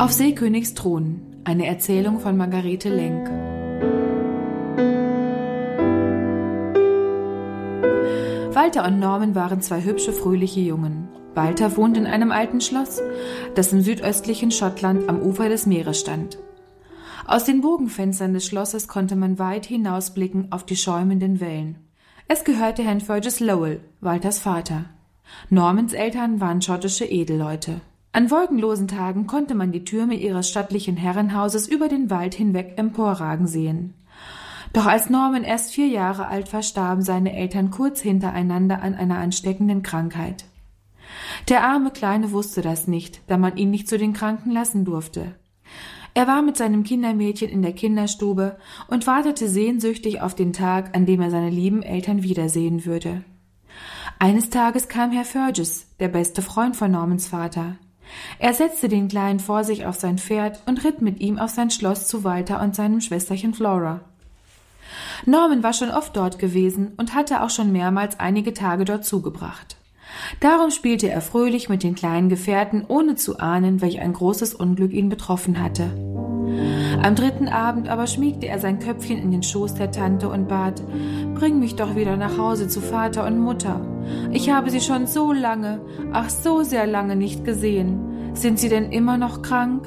Auf Seekönigs Thron, eine Erzählung von Margarete Lenk. Walter und Norman waren zwei hübsche, fröhliche Jungen. Walter wohnte in einem alten Schloss, das im südöstlichen Schottland am Ufer des Meeres stand. Aus den Bogenfenstern des Schlosses konnte man weit hinausblicken auf die schäumenden Wellen. Es gehörte Herrn Fergus Lowell, Walters Vater. Normans Eltern waren schottische Edelleute. An wolkenlosen Tagen konnte man die Türme ihres stattlichen Herrenhauses über den Wald hinweg emporragen sehen. Doch als Norman erst 4 Jahre alt war, starben seine Eltern kurz hintereinander an einer ansteckenden Krankheit. Der arme Kleine wusste das nicht, da man ihn nicht zu den Kranken lassen durfte. Er war mit seinem Kindermädchen in der Kinderstube und wartete sehnsüchtig auf den Tag, an dem er seine lieben Eltern wiedersehen würde. Eines Tages kam Herr Fergus, der beste Freund von Normans Vater. Er setzte den Kleinen vor sich auf sein Pferd und ritt mit ihm auf sein Schloss zu Walter und seinem Schwesterchen Flora. Norman war schon oft dort gewesen und hatte auch schon mehrmals einige Tage dort zugebracht. Darum spielte er fröhlich mit den kleinen Gefährten, ohne zu ahnen, welch ein großes Unglück ihn betroffen hatte. Am 3. Abend aber schmiegte er sein Köpfchen in den Schoß der Tante und bat: »Bring mich doch wieder nach Hause zu Vater und Mutter. Ich habe sie schon so lange, ach so sehr lange nicht gesehen. Sind sie denn immer noch krank?«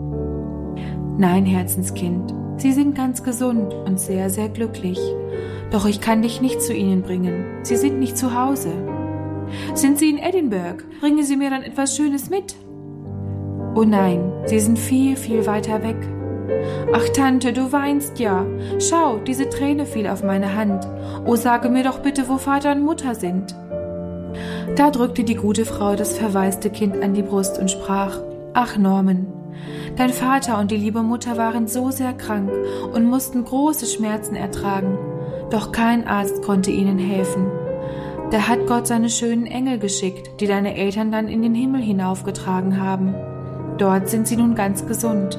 »Nein, Herzenskind, sie sind ganz gesund und sehr, sehr glücklich. Doch ich kann dich nicht zu ihnen bringen. Sie sind nicht zu Hause.« »Sind Sie in Edinburgh? Bringen Sie mir dann etwas Schönes mit?« »Oh nein, sie sind viel, viel weiter weg.« »Ach Tante, du weinst ja. Schau, diese Träne fiel auf meine Hand. Oh, sage mir doch bitte, wo Vater und Mutter sind.« Da drückte die gute Frau das verwaiste Kind an die Brust und sprach: »Ach Norman, dein Vater und die liebe Mutter waren so sehr krank und mussten große Schmerzen ertragen. Doch kein Arzt konnte ihnen helfen. Da hat Gott seine schönen Engel geschickt, die deine Eltern dann in den Himmel hinaufgetragen haben. Dort sind sie nun ganz gesund.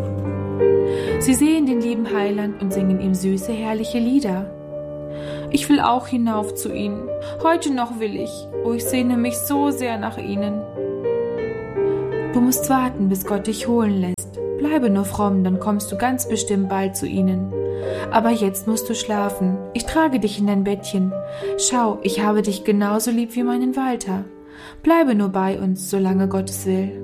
Sie sehen den lieben Heiland und singen ihm süße, herrliche Lieder. Ich will auch hinauf zu ihnen. Heute noch will ich. Oh, ich sehne mich so sehr nach ihnen.« »Du musst warten, bis Gott dich holen lässt. Bleibe nur fromm, dann kommst du ganz bestimmt bald zu ihnen. Aber jetzt musst du schlafen. Ich trage dich in dein Bettchen. Schau, ich habe dich genauso lieb wie meinen Walter. Bleibe nur bei uns, solange Gott es will.«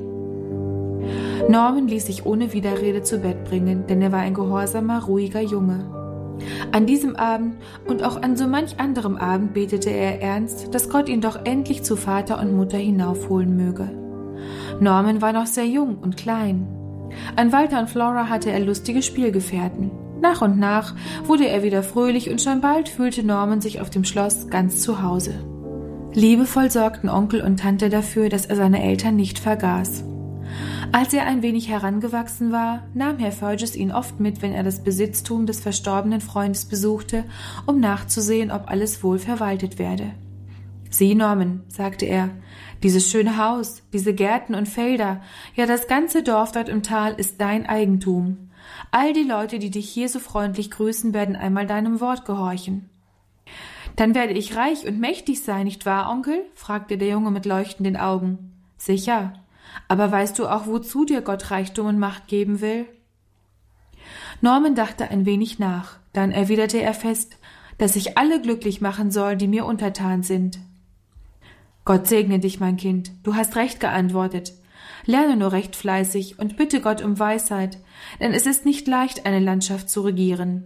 Norman ließ sich ohne Widerrede zu Bett bringen, denn er war ein gehorsamer, ruhiger Junge. An diesem Abend und auch an so manch anderem Abend betete er ernst, dass Gott ihn doch endlich zu Vater und Mutter hinaufholen möge. Norman war noch sehr jung und klein. An Walter und Flora hatte er lustige Spielgefährten. Nach und nach wurde er wieder fröhlich und schon bald fühlte Norman sich auf dem Schloss ganz zu Hause. Liebevoll sorgten Onkel und Tante dafür, dass er seine Eltern nicht vergaß. Als er ein wenig herangewachsen war, nahm Herr Fergus ihn oft mit, wenn er das Besitztum des verstorbenen Freundes besuchte, um nachzusehen, ob alles wohl verwaltet werde. »Sieh, Norman«, sagte er, »dieses schöne Haus, diese Gärten und Felder, ja das ganze Dorf dort im Tal ist dein Eigentum. All die Leute, die dich hier so freundlich grüßen, werden einmal deinem Wort gehorchen.« »Dann werde ich reich und mächtig sein, nicht wahr, Onkel?« fragte der Junge mit leuchtenden Augen. »Sicher. Aber weißt du auch, wozu dir Gott Reichtum und Macht geben will?« Norman dachte ein wenig nach. Dann erwiderte er fest, dass sich alle glücklich machen soll, die mir untertan sind. »Gott segne dich, mein Kind. Du hast recht geantwortet. Lerne nur recht fleißig und bitte Gott um Weisheit, denn es ist nicht leicht, eine Landschaft zu regieren.«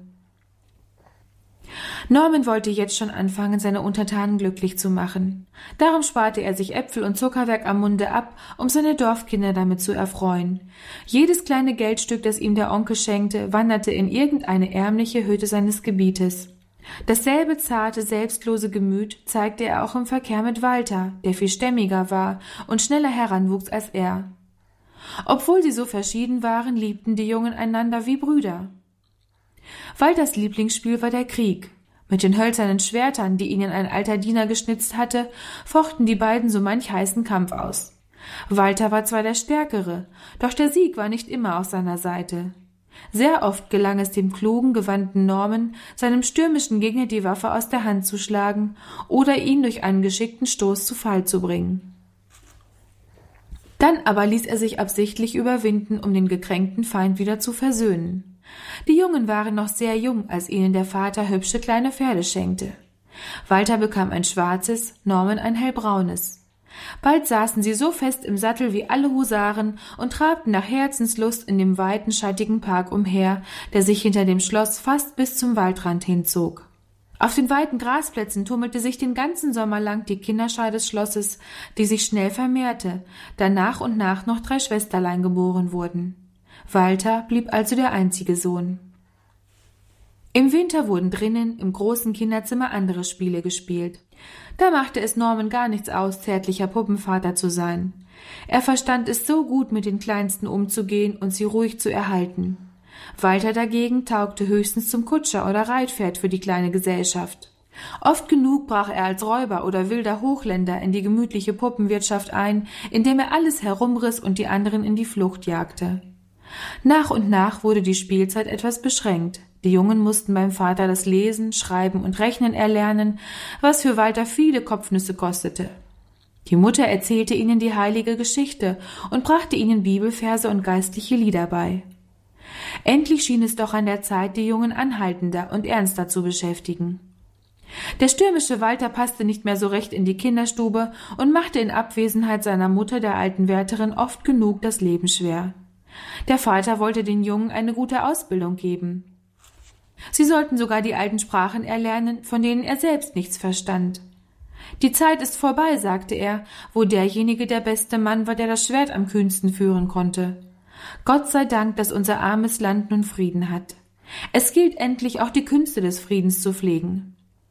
Norman wollte jetzt schon anfangen, seine Untertanen glücklich zu machen. Darum sparte er sich Äpfel und Zuckerwerk am Munde ab, um seine Dorfkinder damit zu erfreuen. Jedes kleine Geldstück, das ihm der Onkel schenkte, wanderte in irgendeine ärmliche Hütte seines Gebietes. Dasselbe zarte, selbstlose Gemüt zeigte er auch im Verkehr mit Walter, der viel stämmiger war und schneller heranwuchs als er. Obwohl sie so verschieden waren, liebten die Jungen einander wie Brüder. Walters Lieblingsspiel war der Krieg. Mit den hölzernen Schwertern, die ihnen ein alter Diener geschnitzt hatte, fochten die beiden so manch heißen Kampf aus. Walter war zwar der Stärkere, doch der Sieg war nicht immer auf seiner Seite. Sehr oft gelang es dem klugen, gewandten Norman, seinem stürmischen Gegner die Waffe aus der Hand zu schlagen oder ihn durch einen geschickten Stoß zu Fall zu bringen. Dann aber ließ er sich absichtlich überwinden, um den gekränkten Feind wieder zu versöhnen. Die Jungen waren noch sehr jung, als ihnen der Vater hübsche kleine Pferde schenkte. Walter bekam ein schwarzes, Norman ein hellbraunes. Bald saßen sie so fest im Sattel wie alle Husaren und trabten nach Herzenslust in dem weiten, schattigen Park umher, der sich hinter dem Schloss fast bis zum Waldrand hinzog. Auf den weiten Grasplätzen tummelte sich den ganzen Sommer lang die Kinderschar des Schlosses, die sich schnell vermehrte, da nach und nach noch 3 Schwesterlein geboren wurden. Walter blieb also der einzige Sohn. Im Winter wurden drinnen im großen Kinderzimmer andere Spiele gespielt. Da machte es Norman gar nichts aus, zärtlicher Puppenvater zu sein. Er verstand es so gut, mit den Kleinsten umzugehen und sie ruhig zu erhalten. Walter dagegen taugte höchstens zum Kutscher oder Reitpferd für die kleine Gesellschaft. Oft genug brach er als Räuber oder wilder Hochländer in die gemütliche Puppenwirtschaft ein, indem er alles herumriss und die anderen in die Flucht jagte. Nach und nach wurde die Spielzeit etwas beschränkt. Die Jungen mussten beim Vater das Lesen, Schreiben und Rechnen erlernen, was für Walter viele Kopfnüsse kostete. Die Mutter erzählte ihnen die heilige Geschichte und brachte ihnen Bibelverse und geistliche Lieder bei. Endlich schien es doch an der Zeit, die Jungen anhaltender und ernster zu beschäftigen. Der stürmische Walter passte nicht mehr so recht in die Kinderstube und machte in Abwesenheit seiner Mutter, der alten Wärterin, oft genug das Leben schwer. Der Vater wollte den Jungen eine gute Ausbildung geben. Sie sollten sogar die alten Sprachen erlernen, von denen er selbst nichts verstand. Die Zeit ist vorbei, sagte er, wo derjenige der beste Mann war, der das Schwert am kühnsten führen konnte. Gott sei Dank, dass unser armes Land nun Frieden hat. Es gilt endlich, auch die Künste des Friedens zu pflegen.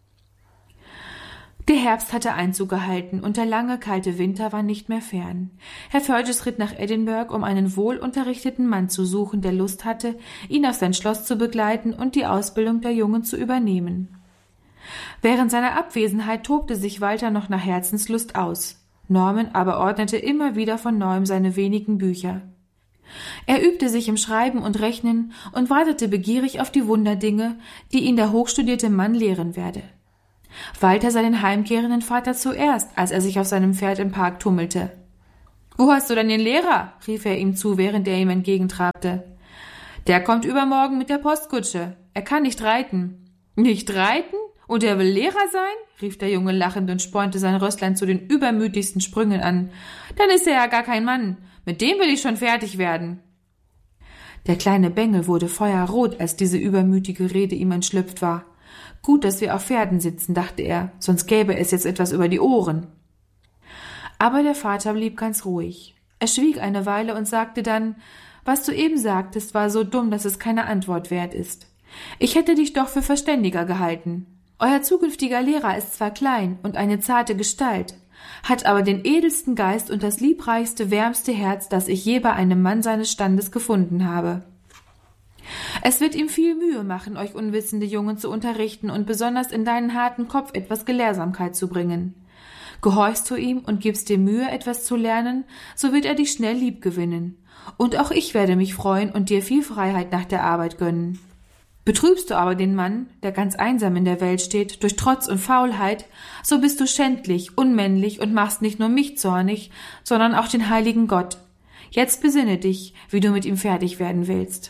Der Herbst hatte Einzug gehalten und der lange, kalte Winter war nicht mehr fern. Herr Fergus ritt nach Edinburgh, um einen wohlunterrichteten Mann zu suchen, der Lust hatte, ihn auf sein Schloss zu begleiten und die Ausbildung der Jungen zu übernehmen. Während seiner Abwesenheit tobte sich Walter noch nach Herzenslust aus. Norman aber ordnete immer wieder von neuem seine wenigen Bücher. Er übte sich im Schreiben und Rechnen und wartete begierig auf die Wunderdinge, die ihn der hochstudierte Mann lehren werde. Walter sah den heimkehrenden Vater zuerst, als er sich auf seinem Pferd im Park tummelte. »Wo hast du denn den Lehrer?« rief er ihm zu, während er ihm entgegentrabte. »Der kommt übermorgen mit der Postkutsche. Er kann nicht reiten.« »Nicht reiten? Und er will Lehrer sein?« rief der Junge lachend und spornte sein Rösslein zu den übermütigsten Sprüngen an. »Dann ist er ja gar kein Mann. Mit dem will ich schon fertig werden.« Der kleine Bengel wurde feuerrot, als diese übermütige Rede ihm entschlüpft war. Gut, dass wir auf Pferden sitzen, dachte er, sonst gäbe es jetzt etwas über die Ohren. Aber der Vater blieb ganz ruhig. Er schwieg eine Weile und sagte dann, »Was du eben sagtest, war so dumm, dass es keine Antwort wert ist. Ich hätte dich doch für verständiger gehalten. Euer zukünftiger Lehrer ist zwar klein und eine zarte Gestalt, hat aber den edelsten Geist und das liebreichste, wärmste Herz, das ich je bei einem Mann seines Standes gefunden habe. Es wird ihm viel Mühe machen, euch unwissende Jungen zu unterrichten und besonders in deinen harten Kopf etwas Gelehrsamkeit zu bringen. Gehorchst du ihm und gibst dir Mühe, etwas zu lernen, so wird er dich schnell liebgewinnen. Und auch ich werde mich freuen und dir viel Freiheit nach der Arbeit gönnen. Betrübst du aber den Mann, der ganz einsam in der Welt steht, durch Trotz und Faulheit, so bist du schändlich, unmännlich und machst nicht nur mich zornig, sondern auch den heiligen Gott. Jetzt besinne dich, wie du mit ihm fertig werden willst.«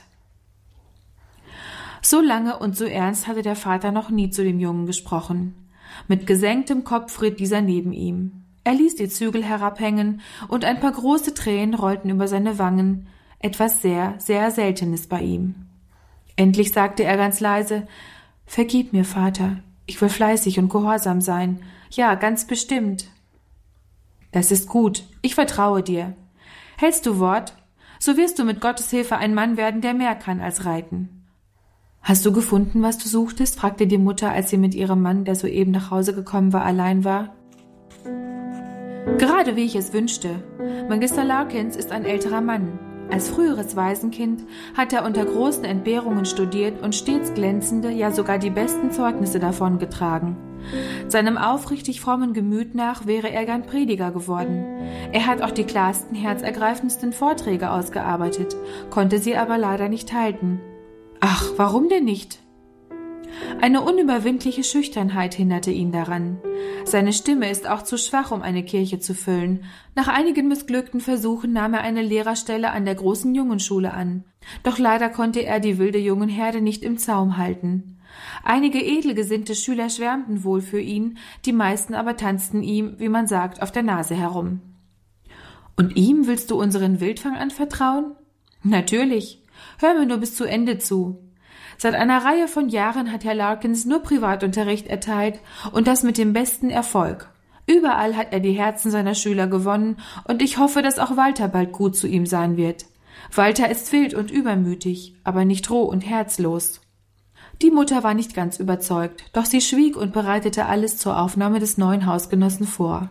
So lange und so ernst hatte der Vater noch nie zu dem Jungen gesprochen. Mit gesenktem Kopf ritt dieser neben ihm. Er ließ die Zügel herabhängen und ein paar große Tränen rollten über seine Wangen, etwas sehr, sehr Seltenes bei ihm. Endlich sagte er ganz leise, »Vergib mir, Vater, ich will fleißig und gehorsam sein. Ja, ganz bestimmt.« »Das ist gut, ich vertraue dir. Hältst du Wort, so wirst du mit Gottes Hilfe ein Mann werden, der mehr kann als reiten.« »Hast du gefunden, was du suchtest?« fragte die Mutter, als sie mit ihrem Mann, der soeben nach Hause gekommen war, allein war. »Gerade wie ich es wünschte. Magister Larkins ist ein älterer Mann. Als früheres Waisenkind hat er unter großen Entbehrungen studiert und stets glänzende, ja sogar die besten Zeugnisse davongetragen. Seinem aufrichtig frommen Gemüt nach wäre er gern Prediger geworden. Er hat auch die klarsten, herzergreifendsten Vorträge ausgearbeitet, konnte sie aber leider nicht halten. »Ach, warum denn nicht?« Eine unüberwindliche Schüchternheit hinderte ihn daran. Seine Stimme ist auch zu schwach, um eine Kirche zu füllen. Nach einigen missglückten Versuchen nahm er eine Lehrerstelle an der großen Jungenschule an. Doch leider konnte er die wilde Jungenherde nicht im Zaum halten. Einige edelgesinnte Schüler schwärmten wohl für ihn, die meisten aber tanzten ihm, wie man sagt, auf der Nase herum. »Und ihm willst du unseren Wildfang anvertrauen?« »Natürlich. Hör mir nur bis zu Ende zu. Seit einer Reihe von Jahren hat Herr Larkins nur Privatunterricht erteilt und das mit dem besten Erfolg. Überall hat er die Herzen seiner Schüler gewonnen und ich hoffe, dass auch Walter bald gut zu ihm sein wird. Walter ist wild und übermütig, aber nicht roh und herzlos.« Die Mutter war nicht ganz überzeugt, doch sie schwieg und bereitete alles zur Aufnahme des neuen Hausgenossen vor.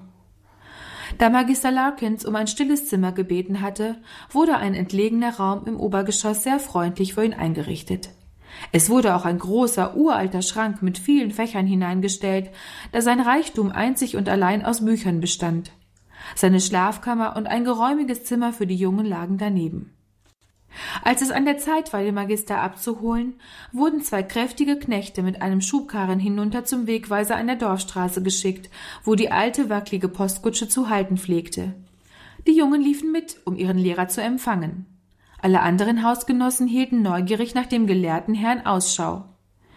Da Magister Larkins um ein stilles Zimmer gebeten hatte, wurde ein entlegener Raum im Obergeschoss sehr freundlich für ihn eingerichtet. Es wurde auch ein großer, uralter Schrank mit vielen Fächern hineingestellt, da sein Reichtum einzig und allein aus Büchern bestand. Seine Schlafkammer und ein geräumiges Zimmer für die Jungen lagen daneben. Als es an der Zeit war, den Magister abzuholen, wurden 2 kräftige Knechte mit einem Schubkarren hinunter zum Wegweiser an der Dorfstraße geschickt, wo die alte, wackelige Postkutsche zu halten pflegte. Die Jungen liefen mit, um ihren Lehrer zu empfangen. Alle anderen Hausgenossen hielten neugierig nach dem gelehrten Herrn Ausschau.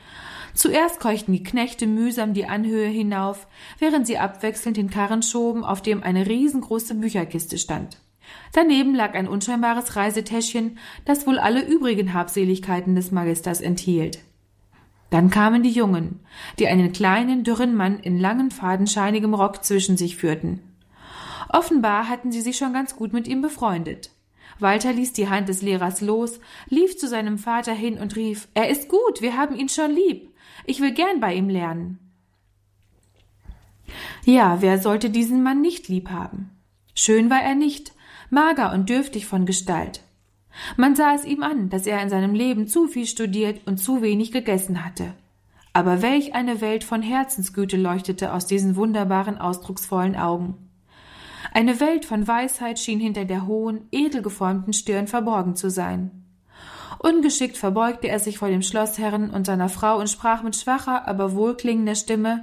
Zuerst keuchten die Knechte mühsam die Anhöhe hinauf, während sie abwechselnd den Karren schoben, auf dem eine riesengroße Bücherkiste stand. Daneben lag ein unscheinbares Reisetäschchen, das wohl alle übrigen Habseligkeiten des Magisters enthielt. Dann kamen die Jungen, die einen kleinen, dürren Mann in langem, fadenscheinigem Rock zwischen sich führten. Offenbar hatten sie sich schon ganz gut mit ihm befreundet. Walter ließ die Hand des Lehrers los, lief zu seinem Vater hin und rief: »Er ist gut, wir haben ihn schon lieb. Ich will gern bei ihm lernen.« Ja, wer sollte diesen Mann nicht lieb haben? Schön war er nicht, mager und dürftig von Gestalt. Man sah es ihm an, dass er in seinem Leben zu viel studiert und zu wenig gegessen hatte. Aber welch eine Welt von Herzensgüte leuchtete aus diesen wunderbaren, ausdrucksvollen Augen. Eine Welt von Weisheit schien hinter der hohen, edel geformten Stirn verborgen zu sein. Ungeschickt verbeugte er sich vor dem Schlossherrn und seiner Frau und sprach mit schwacher, aber wohlklingender Stimme: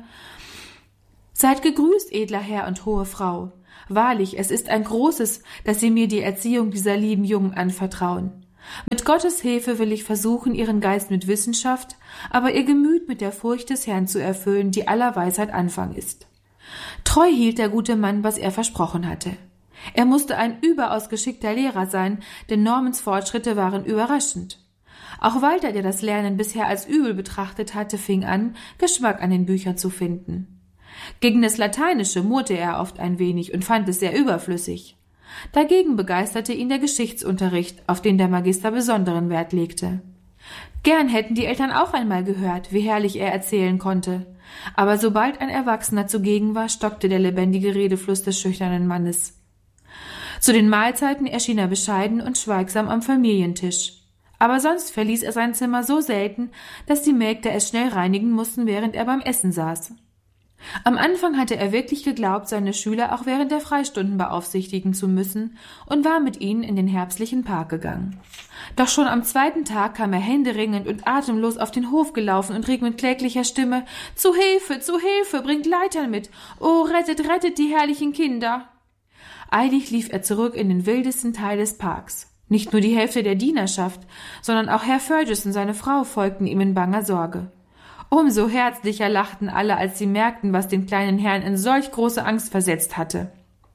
»Seid gegrüßt, edler Herr und hohe Frau. Wahrlich, es ist ein Großes, dass Sie mir die Erziehung dieser lieben Jungen anvertrauen. Mit Gottes Hilfe will ich versuchen, Ihren Geist mit Wissenschaft, aber Ihr Gemüt mit der Furcht des Herrn zu erfüllen, die aller Weisheit Anfang ist.« Treu hielt der gute Mann, was er versprochen hatte. Er musste ein überaus geschickter Lehrer sein, denn Normans Fortschritte waren überraschend. Auch Walter, der das Lernen bisher als übel betrachtet hatte, fing an, Geschmack an den Büchern zu finden. Gegen das Lateinische murrte er oft ein wenig und fand es sehr überflüssig. Dagegen begeisterte ihn der Geschichtsunterricht, auf den der Magister besonderen Wert legte. Gern hätten die Eltern auch einmal gehört, wie herrlich er erzählen konnte. Aber sobald ein Erwachsener zugegen war, stockte der lebendige Redefluss des schüchternen Mannes. Zu den Mahlzeiten erschien er bescheiden und schweigsam am Familientisch. Aber sonst verließ er sein Zimmer so selten, dass die Mägde es schnell reinigen mussten, während er beim Essen saß. Am Anfang hatte er wirklich geglaubt, seine Schüler auch während der Freistunden beaufsichtigen zu müssen und war mit ihnen in den herbstlichen Park gegangen. Doch schon am 2. Tag kam er händeringend und atemlos auf den Hof gelaufen und rief mit kläglicher Stimme: »Zu Hilfe, bringt Leitern mit! Oh, rettet, rettet die herrlichen Kinder!« Eilig lief er zurück in den wildesten Teil des Parks. Nicht nur die Hälfte der Dienerschaft, sondern auch Herr Fergus und seine Frau folgten ihm in banger Sorge. Umso herzlicher lachten alle, als sie merkten, was den kleinen Herrn in solch große Angst versetzt hatte.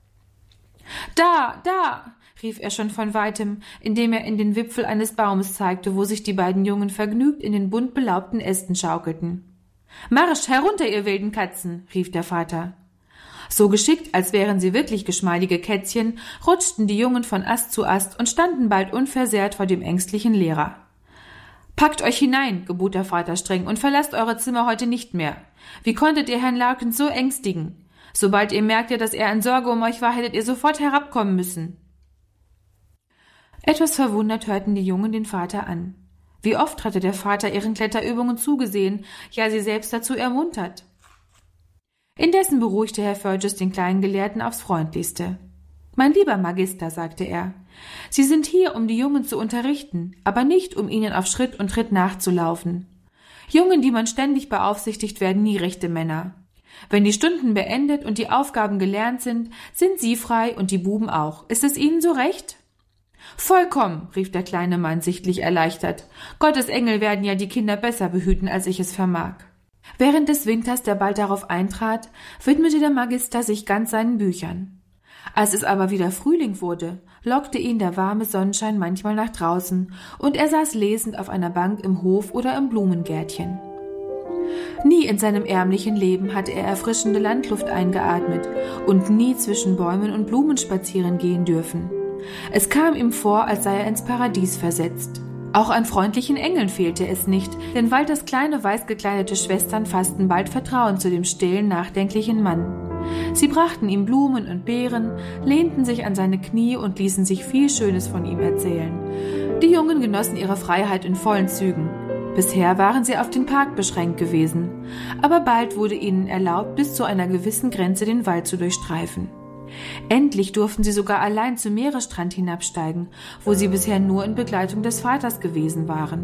»Da«, rief er schon von weitem, indem er in den Wipfel eines Baumes zeigte, wo sich die beiden Jungen vergnügt in den bunt belaubten Ästen schaukelten. »Marsch, herunter, ihr wilden Katzen«, rief der Vater. So geschickt, als wären sie wirklich geschmeidige Kätzchen, rutschten die Jungen von Ast zu Ast und standen bald unversehrt vor dem ängstlichen Lehrer. »Packt euch hinein«, gebot der Vater streng, »und verlasst eure Zimmer heute nicht mehr. Wie konntet ihr Herrn Larkins so ängstigen? Sobald ihr merktet, dass er in Sorge um euch war, hättet ihr sofort herabkommen müssen.« Etwas verwundert hörten die Jungen den Vater an. Wie oft hatte der Vater ihren Kletterübungen zugesehen, ja sie selbst dazu ermuntert. Indessen beruhigte Herr Fergus den kleinen Gelehrten aufs Freundlichste. »Mein lieber Magister«, sagte er, »Sie sind hier, um die Jungen zu unterrichten, aber nicht, um ihnen auf Schritt und Tritt nachzulaufen. Jungen, die man ständig beaufsichtigt, werden nie rechte Männer. Wenn die Stunden beendet und die Aufgaben gelernt sind, sind sie frei und die Buben auch. Ist es Ihnen so recht?" »Vollkommen«, rief der kleine Mann sichtlich erleichtert. »Gottes Engel werden ja die Kinder besser behüten, als ich es vermag.« Während des Winters, der bald darauf eintrat, widmete der Magister sich ganz seinen Büchern. Als es aber wieder Frühling wurde, lockte ihn der warme Sonnenschein manchmal nach draußen, und er saß lesend auf einer Bank im Hof oder im Blumengärtchen. Nie in seinem ärmlichen Leben hatte er erfrischende Landluft eingeatmet und nie zwischen Bäumen und Blumen spazieren gehen dürfen. Es kam ihm vor, als sei er ins Paradies versetzt. Auch an freundlichen Engeln fehlte es nicht, denn Walters kleine weiß gekleidete Schwestern fassten bald Vertrauen zu dem stillen, nachdenklichen Mann. Sie brachten ihm Blumen und Beeren, lehnten sich an seine Knie und ließen sich viel Schönes von ihm erzählen. Die Jungen genossen ihre Freiheit in vollen Zügen. Bisher waren sie auf den Park beschränkt gewesen, aber bald wurde ihnen erlaubt, bis zu einer gewissen Grenze den Wald zu durchstreifen. Endlich durften sie sogar allein zum Meeresstrand hinabsteigen, wo sie bisher nur in Begleitung des Vaters gewesen waren.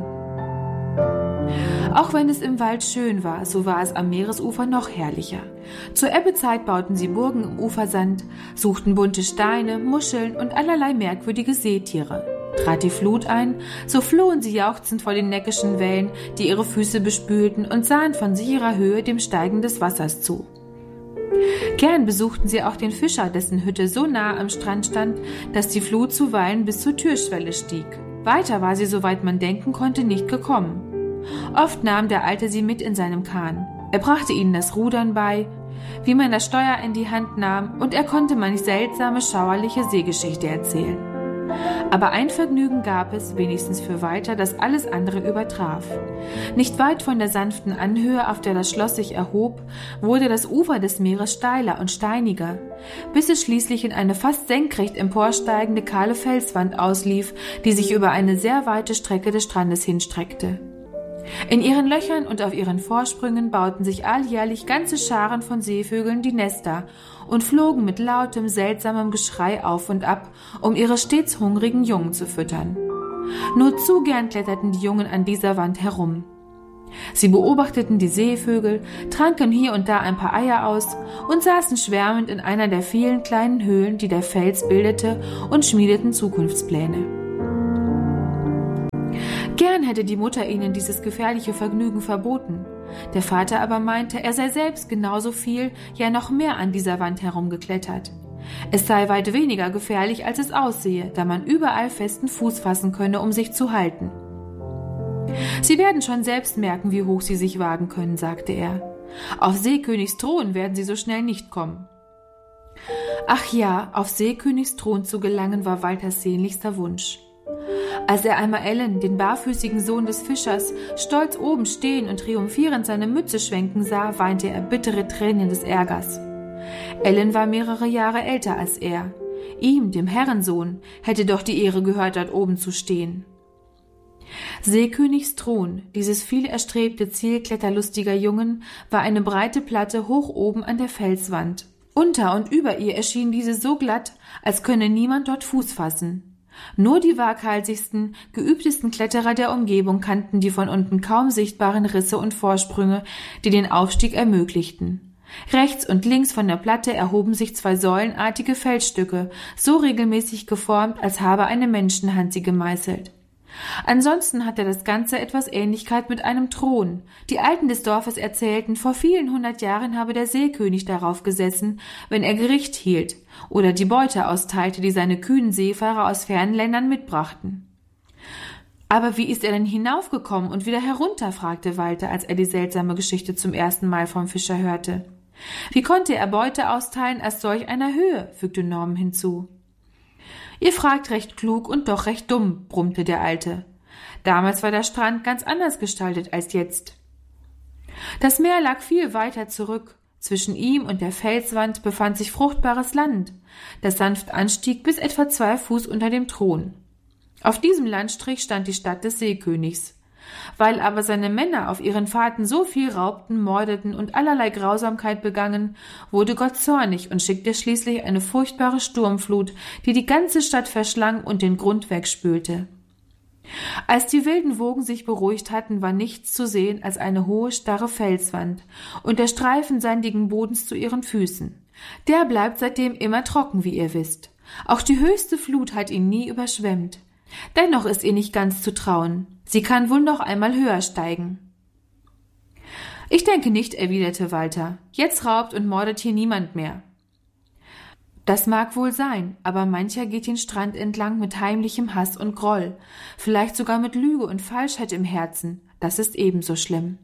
Auch wenn es im Wald schön war, so war es am Meeresufer noch herrlicher. Zur Ebbezeit bauten sie Burgen im Ufersand, suchten bunte Steine, Muscheln und allerlei merkwürdige Seetiere. Trat die Flut ein, so flohen sie jauchzend vor den neckischen Wellen, die ihre Füße bespülten, und sahen von sicherer Höhe dem Steigen des Wassers zu. Gern besuchten sie auch den Fischer, dessen Hütte so nah am Strand stand, dass die Flut zuweilen bis zur Türschwelle stieg. Weiter war sie, soweit man denken konnte, nicht gekommen. Oft nahm der Alte sie mit in seinem Kahn. Er brachte ihnen das Rudern bei, wie man das Steuer in die Hand nahm, und er konnte manch seltsame, schauerliche Seegeschichte erzählen. Aber ein Vergnügen gab es, wenigstens für Walter, das alles andere übertraf. Nicht weit von der sanften Anhöhe, auf der das Schloss sich erhob, wurde das Ufer des Meeres steiler und steiniger, bis es schließlich in eine fast senkrecht emporsteigende kahle Felswand auslief, die sich über eine sehr weite Strecke des Strandes hinstreckte. In ihren Löchern und auf ihren Vorsprüngen bauten sich alljährlich ganze Scharen von Seevögeln die Nester und flogen mit lautem, seltsamem Geschrei auf und ab, um ihre stets hungrigen Jungen zu füttern. Nur zu gern kletterten die Jungen an dieser Wand herum. Sie beobachteten die Seevögel, tranken hier und da ein paar Eier aus und saßen schwärmend in einer der vielen kleinen Höhlen, die der Fels bildete, und schmiedeten Zukunftspläne. Gern hätte die Mutter ihnen dieses gefährliche Vergnügen verboten. Der Vater aber meinte, er sei selbst genauso viel, ja noch mehr an dieser Wand herumgeklettert. Es sei weit weniger gefährlich, als es aussehe, da man überall festen Fuß fassen könne, um sich zu halten. Sie werden schon selbst merken, wie hoch sie sich wagen können, sagte er. Auf Seekönigs Thron werden sie so schnell nicht kommen. Ach ja, auf Seekönigs Thron zu gelangen, war Walters sehnlichster Wunsch. Als er einmal Ellen, den barfüßigen Sohn des Fischers, stolz oben stehen und triumphierend seine Mütze schwenken sah, weinte er bittere Tränen des Ärgers. Ellen war mehrere Jahre älter als er. Ihm, dem Herrensohn, hätte doch die Ehre gehört, dort oben zu stehen. Seekönigs Thron, dieses viel erstrebte Ziel kletterlustiger Jungen, war eine breite Platte hoch oben an der Felswand. Unter und über ihr erschien diese so glatt, als könne niemand dort Fuß fassen. Nur die waghalsigsten, geübtesten Kletterer der Umgebung kannten die von unten kaum sichtbaren Risse und Vorsprünge, die den Aufstieg ermöglichten. Rechts und links von der Platte erhoben sich zwei säulenartige Felsstücke, so regelmäßig geformt, als habe eine Menschenhand sie gemeißelt. Ansonsten hatte das Ganze etwas Ähnlichkeit mit einem Thron. Die Alten des Dorfes erzählten, vor vielen 100 Jahren habe der Seekönig darauf gesessen, wenn er Gericht hielt oder die Beute austeilte, die seine kühnen Seefahrer aus fernen Ländern mitbrachten. »Aber wie ist er denn hinaufgekommen und wieder herunter?« fragte Walter, als er die seltsame Geschichte zum ersten Mal vom Fischer hörte. »Wie konnte er Beute austeilen aus solch einer Höhe?« fügte Norman hinzu. »Ihr fragt recht klug und doch recht dumm«, brummte der Alte. »Damals war der Strand ganz anders gestaltet als jetzt. Das Meer lag viel weiter zurück. Zwischen ihm und der Felswand befand sich fruchtbares Land, das sanft anstieg bis etwa 2 Fuß unter dem Thron. Auf diesem Landstrich stand die Stadt des Seekönigs. Weil aber seine Männer auf ihren Fahrten so viel raubten, mordeten und allerlei Grausamkeit begangen, wurde Gott zornig und schickte schließlich eine furchtbare Sturmflut, die die ganze Stadt verschlang und den Grund wegspülte. Als die wilden Wogen sich beruhigt hatten, war nichts zu sehen als eine hohe, starre Felswand und der Streifen sandigen Bodens zu ihren Füßen. Der bleibt seitdem immer trocken, wie ihr wisst. Auch die höchste Flut hat ihn nie überschwemmt. Dennoch ist ihr nicht ganz zu trauen. Sie kann wohl noch einmal höher steigen. »Ich denke nicht«, erwiderte Walter. »Jetzt raubt und mordet hier niemand mehr.« »Das mag wohl sein, aber mancher geht den Strand entlang mit heimlichem Hass und Groll, vielleicht sogar mit Lüge und Falschheit im Herzen. Das ist ebenso schlimm.«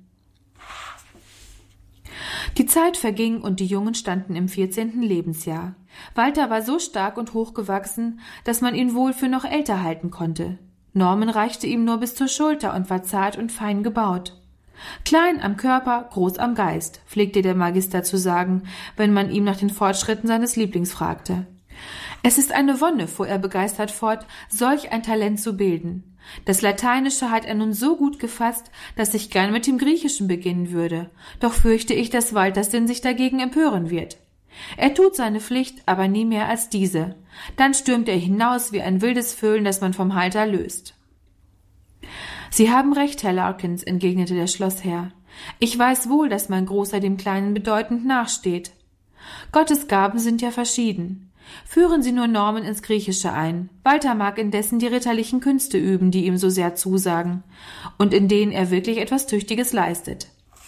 Die Zeit verging und die Jungen standen im 14. Lebensjahr. Walter war so stark und hochgewachsen, dass man ihn wohl für noch älter halten konnte. Norman reichte ihm nur bis zur Schulter und war zart und fein gebaut. »Klein am Körper, groß am Geist«, pflegte der Magister zu sagen, wenn man ihm nach den Fortschritten seines Lieblings fragte. »Es ist eine Wonne«, fuhr er begeistert fort, »solch ein Talent zu bilden. Das Lateinische hat er nun so gut gefasst, dass ich gern mit dem Griechischen beginnen würde. Doch fürchte ich, dass Waltersden sich dagegen empören wird. Er tut seine Pflicht, aber nie mehr als diese. Dann stürmt er hinaus wie ein wildes Vögeln, das man vom Halter löst.« »Sie haben recht, Herr Larkins«, entgegnete der Schlossherr. »Ich weiß wohl, dass mein Großer dem Kleinen bedeutend nachsteht. Gottes Gaben sind ja verschieden. Führen Sie nur Norman ins Griechische ein. Walter mag indessen die ritterlichen Künste üben, die ihm so sehr zusagen und in denen er wirklich etwas Tüchtiges leistet.«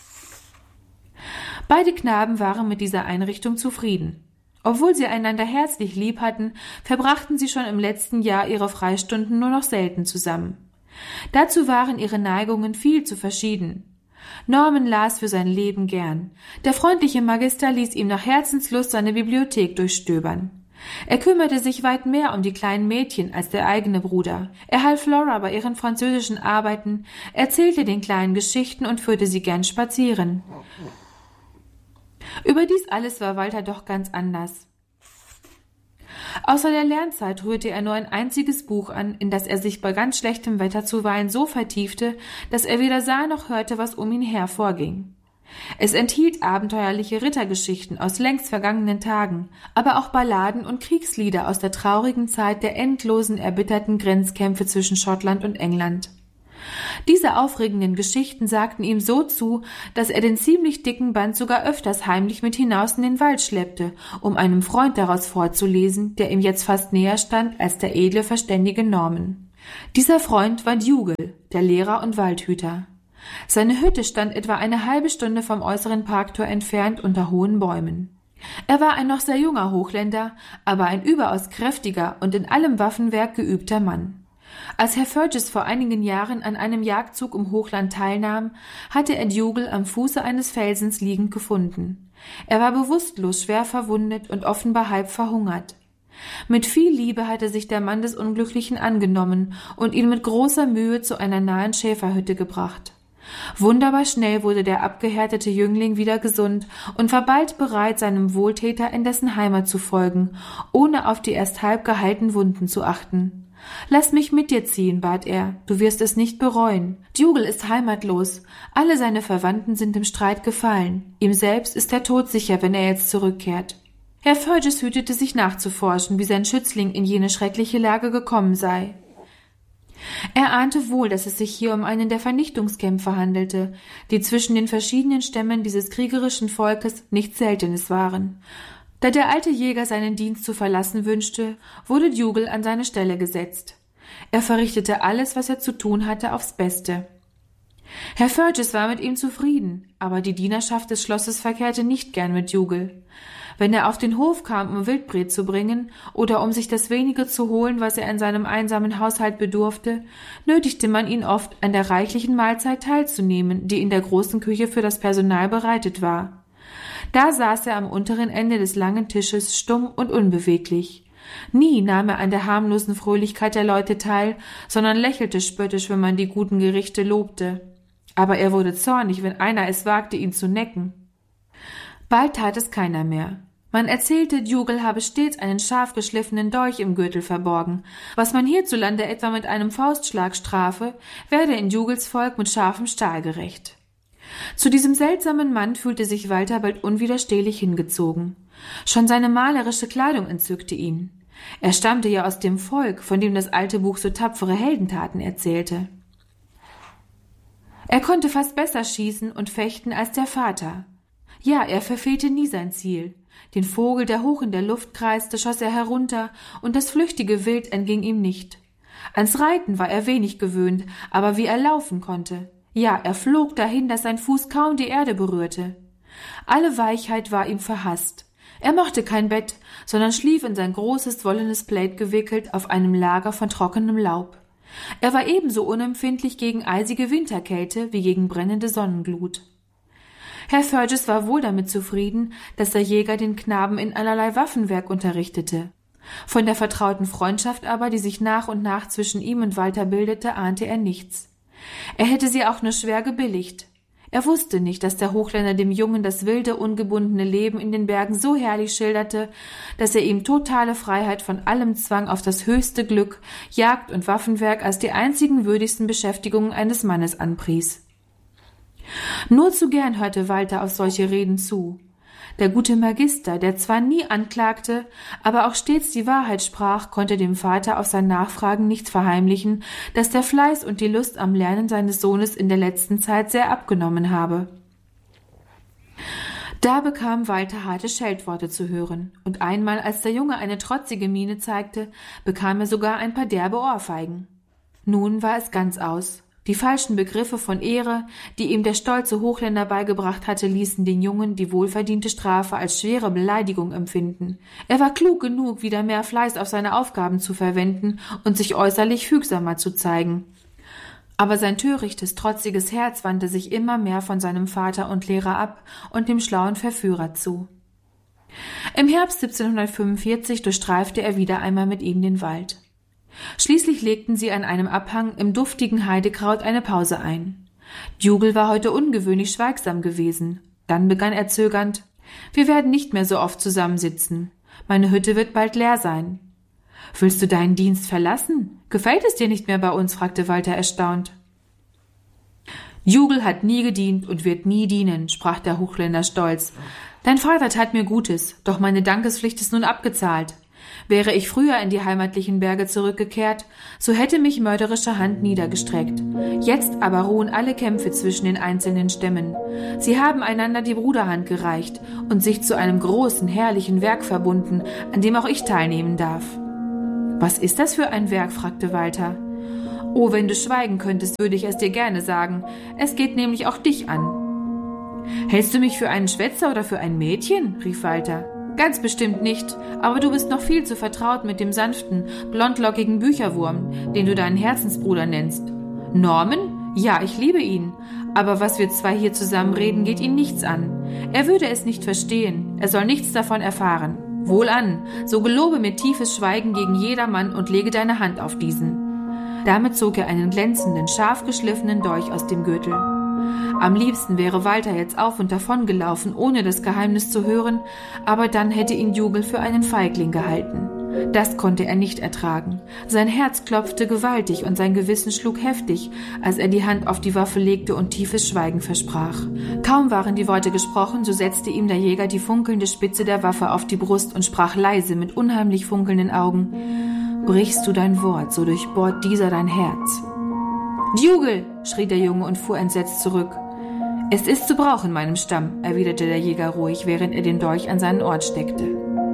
Beide Knaben waren mit dieser Einrichtung zufrieden. Obwohl sie einander herzlich lieb hatten, verbrachten sie schon im letzten Jahr ihre Freistunden nur noch selten zusammen. Dazu waren ihre Neigungen viel zu verschieden. Norman las für sein Leben gern. Der freundliche Magister ließ ihm nach Herzenslust seine Bibliothek durchstöbern. Er kümmerte sich weit mehr um die kleinen Mädchen als der eigene Bruder. Er half Flora bei ihren französischen Arbeiten, erzählte den Kleinen Geschichten und führte sie gern spazieren. Überdies alles war Walter doch ganz anders. Außer der Lernzeit rührte er nur ein einziges Buch an, in das er sich bei ganz schlechtem Wetter zuweilen so vertiefte, dass er weder sah noch hörte, was um ihn her vorging. Es enthielt abenteuerliche Rittergeschichten aus längst vergangenen Tagen, aber auch Balladen und Kriegslieder aus der traurigen Zeit der endlosen, erbitterten Grenzkämpfe zwischen Schottland und England. Diese aufregenden Geschichten sagten ihm so zu, dass er den ziemlich dicken Band sogar öfters heimlich mit hinaus in den Wald schleppte, um einem Freund daraus vorzulesen, der ihm jetzt fast näher stand als der edle, verständige Norman. Dieser Freund war Dougal, der Lehrer und Waldhüter. Seine Hütte stand etwa eine halbe Stunde vom äußeren Parktor entfernt unter hohen Bäumen. Er war ein noch sehr junger Hochländer, aber ein überaus kräftiger und in allem Waffenwerk geübter Mann. Als Herr Fergus vor einigen Jahren an einem Jagdzug im Hochland teilnahm, hatte er Dougal am Fuße eines Felsens liegend gefunden. Er war bewusstlos, schwer verwundet und offenbar halb verhungert. Mit viel Liebe hatte sich der Mann des Unglücklichen angenommen und ihn mit großer Mühe zu einer nahen Schäferhütte gebracht. Wunderbar schnell wurde der abgehärtete Jüngling wieder gesund und war bald bereit, seinem Wohltäter in dessen Heimat zu folgen, ohne auf die erst halb geheilten Wunden zu achten. »Lass mich mit dir ziehen«, bat er, »du wirst es nicht bereuen. Dougal ist heimatlos, alle seine Verwandten sind im Streit gefallen, ihm selbst ist der Tod sicher, wenn er jetzt zurückkehrt.« Herr Fergus hütete sich nachzuforschen, wie sein Schützling in jene schreckliche Lage gekommen sei. Er ahnte wohl, dass es sich hier um einen der Vernichtungskämpfe handelte, die zwischen den verschiedenen Stämmen dieses kriegerischen Volkes nichts Seltenes waren. Da der alte Jäger seinen Dienst zu verlassen wünschte, wurde Dougal an seine Stelle gesetzt. Er verrichtete alles, was er zu tun hatte, aufs Beste. Herr Fergus war mit ihm zufrieden, aber die Dienerschaft des Schlosses verkehrte nicht gern mit Dougal. Wenn er auf den Hof kam, um Wildbret zu bringen oder um sich das wenige zu holen, was er in seinem einsamen Haushalt bedurfte, nötigte man ihn oft, an der reichlichen Mahlzeit teilzunehmen, die in der großen Küche für das Personal bereitet war. Da saß er am unteren Ende des langen Tisches, stumm und unbeweglich. Nie nahm er an der harmlosen Fröhlichkeit der Leute teil, sondern lächelte spöttisch, wenn man die guten Gerichte lobte. Aber er wurde zornig, wenn einer es wagte, ihn zu necken. Bald tat es keiner mehr. Man erzählte, Dougal habe stets einen scharf geschliffenen Dolch im Gürtel verborgen. Was man hierzulande etwa mit einem Faustschlag strafe, werde in Dougals Volk mit scharfem Stahl gerecht. Zu diesem seltsamen Mann fühlte sich Walter bald unwiderstehlich hingezogen. Schon seine malerische Kleidung entzückte ihn. Er stammte ja aus dem Volk, von dem das alte Buch so tapfere Heldentaten erzählte. Er konnte fast besser schießen und fechten als der Vater. Ja, er verfehlte nie sein Ziel. Den Vogel, der hoch in der Luft kreiste, schoss er herunter, und das flüchtige Wild entging ihm nicht. Ans Reiten war er wenig gewöhnt, aber wie er laufen konnte. Ja, er flog dahin, dass sein Fuß kaum die Erde berührte. Alle Weichheit war ihm verhasst. Er mochte kein Bett, sondern schlief in sein großes wollenes Plaid gewickelt auf einem Lager von trockenem Laub. Er war ebenso unempfindlich gegen eisige Winterkälte wie gegen brennende Sonnenglut. Herr Fergus war wohl damit zufrieden, dass der Jäger den Knaben in allerlei Waffenwerk unterrichtete. Von der vertrauten Freundschaft aber, die sich nach und nach zwischen ihm und Walter bildete, ahnte er nichts. Er hätte sie auch nur schwer gebilligt. Er wusste nicht, dass der Hochländer dem Jungen das wilde, ungebundene Leben in den Bergen so herrlich schilderte, dass er ihm totale Freiheit von allem zwang auf das höchste Glück, Jagd und Waffenwerk als die einzigen würdigsten Beschäftigungen eines Mannes anpries. Nur zu gern hörte Walter auf solche Reden zu. Der gute Magister, der zwar nie anklagte, aber auch stets die Wahrheit sprach, konnte dem Vater auf sein Nachfragen nicht verheimlichen, dass der Fleiß und die Lust am Lernen seines Sohnes in der letzten Zeit sehr abgenommen habe. Da bekam Walter harte Scheltworte zu hören, und einmal, als der Junge eine trotzige Miene zeigte, bekam er sogar ein paar derbe Ohrfeigen. Nun war es ganz aus. Die falschen Begriffe von Ehre, die ihm der stolze Hochländer beigebracht hatte, ließen den Jungen die wohlverdiente Strafe als schwere Beleidigung empfinden. Er war klug genug, wieder mehr Fleiß auf seine Aufgaben zu verwenden und sich äußerlich fügsamer zu zeigen. Aber sein törichtes, trotziges Herz wandte sich immer mehr von seinem Vater und Lehrer ab und dem schlauen Verführer zu. Im Herbst 1745 durchstreifte er wieder einmal mit ihm den Wald. Schließlich legten sie an einem Abhang im duftigen Heidekraut eine Pause ein. Dougal war heute ungewöhnlich schweigsam gewesen. Dann begann er zögernd: »Wir werden nicht mehr so oft zusammensitzen. Meine Hütte wird bald leer sein.« »Willst du deinen Dienst verlassen? Gefällt es dir nicht mehr bei uns?« fragte Walter erstaunt. »Dougal hat nie gedient und wird nie dienen«, sprach der Hochländer stolz. »Dein Vater tat mir Gutes, doch meine Dankespflicht ist nun abgezahlt. Wäre ich früher in die heimatlichen Berge zurückgekehrt, so hätte mich mörderische Hand niedergestreckt. Jetzt aber ruhen alle Kämpfe zwischen den einzelnen Stämmen. Sie haben einander die Bruderhand gereicht und sich zu einem großen, herrlichen Werk verbunden, an dem auch ich teilnehmen darf.« »Was ist das für ein Werk?« fragte Walter. »Oh, wenn du schweigen könntest, würde ich es dir gerne sagen. Es geht nämlich auch dich an.« »Hältst du mich für einen Schwätzer oder für ein Mädchen?« rief Walter. »Ganz bestimmt nicht, aber du bist noch viel zu vertraut mit dem sanften, blondlockigen Bücherwurm, den du deinen Herzensbruder nennst. Norman? Ja, ich liebe ihn, aber was wir zwei hier zusammen reden, geht ihn nichts an. Er würde es nicht verstehen, er soll nichts davon erfahren. Wohlan, so gelobe mir tiefes Schweigen gegen jedermann und lege deine Hand auf diesen.« Damit zog er einen glänzenden, scharf geschliffenen Dolch aus dem Gürtel. Am liebsten wäre Walter jetzt auf und davon gelaufen, ohne das Geheimnis zu hören, aber dann hätte ihn Dougal für einen Feigling gehalten. Das konnte er nicht ertragen. Sein Herz klopfte gewaltig und sein Gewissen schlug heftig, als er die Hand auf die Waffe legte und tiefes Schweigen versprach. Kaum waren die Worte gesprochen, so setzte ihm der Jäger die funkelnde Spitze der Waffe auf die Brust und sprach leise mit unheimlich funkelnden Augen: »Brichst du dein Wort, so durchbohrt dieser dein Herz.« »Dougal«, schrie der Junge und fuhr entsetzt zurück. »Es ist zu Brauch in meinem Stamm«, erwiderte der Jäger ruhig, während er den Dolch an seinen Ort steckte.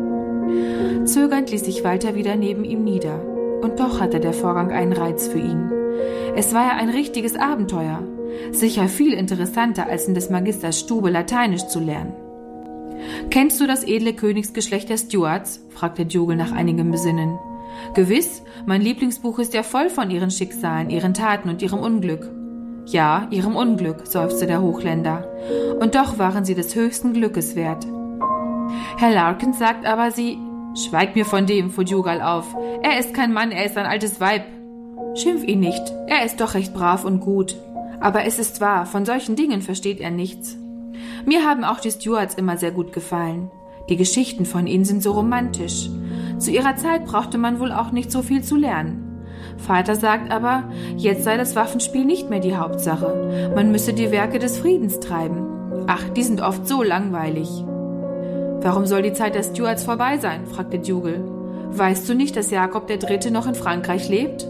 Zögernd ließ sich Walter wieder neben ihm nieder. Und doch hatte der Vorgang einen Reiz für ihn. Es war ja ein richtiges Abenteuer. Sicher viel interessanter, als in des Magisters Stube Lateinisch zu lernen. »Kennst du das edle Königsgeschlecht der Stuarts?« fragte Dougal nach einigem Besinnen. »Gewiss, mein Lieblingsbuch ist ja voll von ihren Schicksalen, ihren Taten und ihrem Unglück.« »Ja, ihrem Unglück«, seufzte der Hochländer. »Und doch waren sie des höchsten Glückes wert.« »Herr Larkins sagt aber, sie...« »Schweig mir von dem«, fuhr Dougal auf. »Er ist kein Mann, er ist ein altes Weib.« »Schimpf ihn nicht, er ist doch recht brav und gut. Aber es ist wahr, von solchen Dingen versteht er nichts. Mir haben auch die Stuarts immer sehr gut gefallen. Die Geschichten von ihnen sind so romantisch. Zu ihrer Zeit brauchte man wohl auch nicht so viel zu lernen. Vater sagt aber, jetzt sei das Waffenspiel nicht mehr die Hauptsache. Man müsse die Werke des Friedens treiben. Ach, die sind oft so langweilig.« »Warum soll die Zeit der Stuarts vorbei sein?« fragte Dougal. Weißt du nicht, dass Jakob der Dritte noch in Frankreich lebt?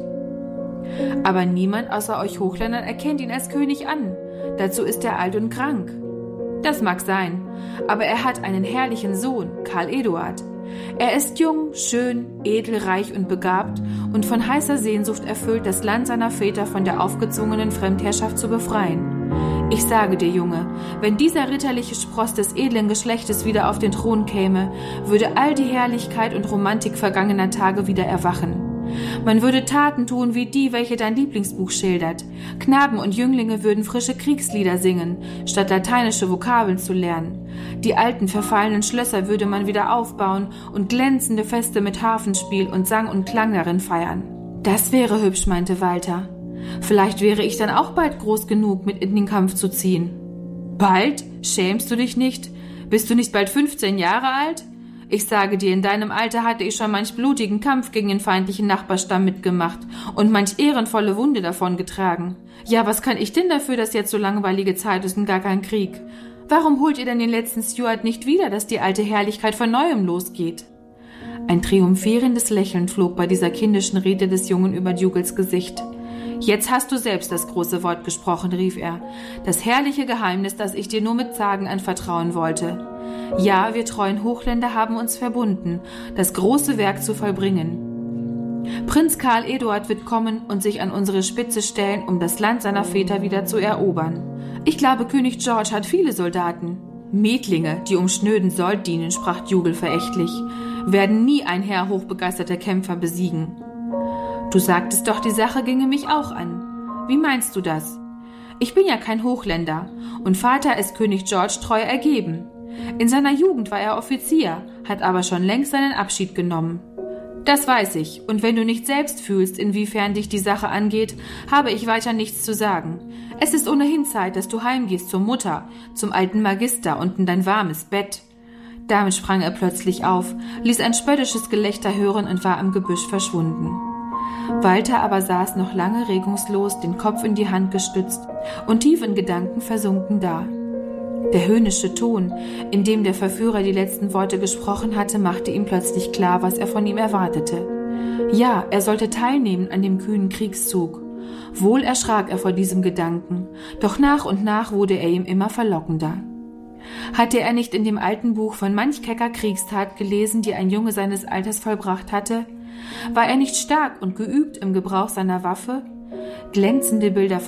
Aber niemand außer euch Hochländern erkennt ihn als König an. Dazu ist er alt und krank. Das mag sein, aber er hat einen herrlichen Sohn, Karl Eduard. Er ist jung, schön, edel, reich und begabt und von heißer Sehnsucht erfüllt, das Land seiner Väter von der aufgezwungenen Fremdherrschaft zu befreien. Ich sage dir, Junge, wenn dieser ritterliche Spross des edlen Geschlechtes wieder auf den Thron käme, würde all die Herrlichkeit und Romantik vergangener Tage wieder erwachen. Man würde Taten tun wie die, welche dein Lieblingsbuch schildert. Knaben und Jünglinge würden frische Kriegslieder singen, statt lateinische Vokabeln zu lernen. Die alten, verfallenen Schlösser würde man wieder aufbauen und glänzende Feste mit Harfenspiel und Sang und Klang darin feiern. Das wäre hübsch, meinte Walter. Vielleicht wäre ich dann auch bald groß genug, mit in den Kampf zu ziehen. Bald? Schämst du dich nicht? Bist du nicht bald 15 Jahre alt? Ich sage dir, in deinem Alter hatte ich schon manch blutigen Kampf gegen den feindlichen Nachbarstamm mitgemacht und manch ehrenvolle Wunde davongetragen. Ja, was kann ich denn dafür, dass jetzt so langweilige Zeit ist und gar kein Krieg? Warum holt ihr denn den letzten Stuart nicht wieder, dass die alte Herrlichkeit von Neuem losgeht? Ein triumphierendes Lächeln flog bei dieser kindischen Rede des Jungen über Dougal's Gesicht. Jetzt hast du selbst das große Wort gesprochen, rief er. Das herrliche Geheimnis, das ich dir nur mit Sagen anvertrauen wollte. Ja, wir treuen Hochländer haben uns verbunden, das große Werk zu vollbringen. Prinz Karl Eduard wird kommen und sich an unsere Spitze stellen, um das Land seiner Väter wieder zu erobern. Ich glaube, König George hat viele Soldaten. Mietlinge, die um schnöden Sold dienen, sprach Dougal verächtlich, werden nie ein Heer hochbegeisterter Kämpfer besiegen. Du sagtest doch, die Sache ginge mich auch an. Wie meinst du das? Ich bin ja kein Hochländer und Vater ist König George treu ergeben. In seiner Jugend war er Offizier, hat aber schon längst seinen Abschied genommen. Das weiß ich, und wenn du nicht selbst fühlst, inwiefern dich die Sache angeht, habe ich weiter nichts zu sagen. Es ist ohnehin Zeit, dass du heimgehst zur Mutter, zum alten Magister und in dein warmes Bett. Damit sprang er plötzlich auf, ließ ein spöttisches Gelächter hören und war im Gebüsch verschwunden. Walter aber saß noch lange regungslos, den Kopf in die Hand gestützt und tief in Gedanken versunken da. Der höhnische Ton, in dem der Verführer die letzten Worte gesprochen hatte, machte ihm plötzlich klar, was er von ihm erwartete. Ja, er sollte teilnehmen an dem kühnen Kriegszug. Wohl erschrak er vor diesem Gedanken, doch nach und nach wurde er ihm immer verlockender. Hatte er nicht in dem alten Buch von manch kecker Kriegstat gelesen, die ein Junge seines Alters vollbracht hatte? War er nicht stark und geübt im Gebrauch seiner Waffe? Glänzende Bilder